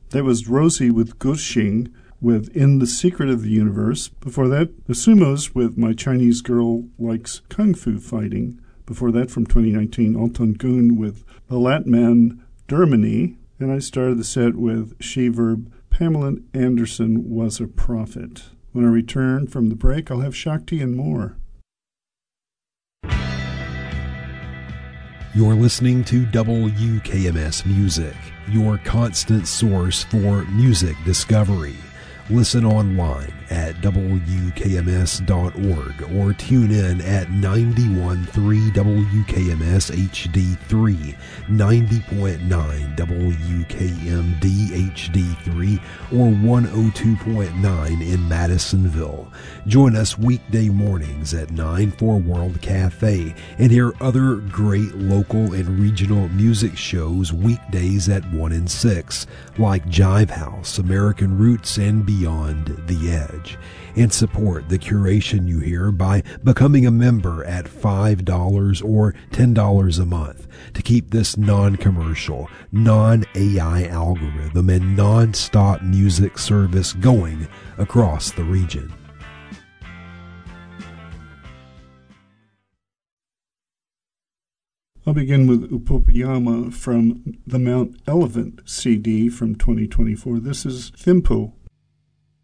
That was Rosie with Gushing with In the Secret of the Universe. Before that, the Sumos with My Chinese Girl Likes Kung Fu Fighting. Before that, from 2019, Alton Gun with The Latman Dermany. And I started the set with She-Verb, Pamela Anderson Was a Prophet. When I return from the break, I'll have Shakti and more. You're listening to WKMS Music, your constant source for music discovery. Listen online at WKMS.org or tune in at 91.3 WKMS HD3, 90.9 WKMD HD3, or 102.9 in Madisonville. Join us weekday mornings at 9 for World Cafe and hear other great local and regional music shows weekdays at 1 and 6, like Jive House, American Roots, and Beyond the Edge. And support the curation you hear by becoming a member at $5 or $10 a month to keep this non-commercial, non-AI algorithm and non-stop music service going across the region. I'll begin with Upopayama from the Mount Elephant CD from 2024. This is Thimpo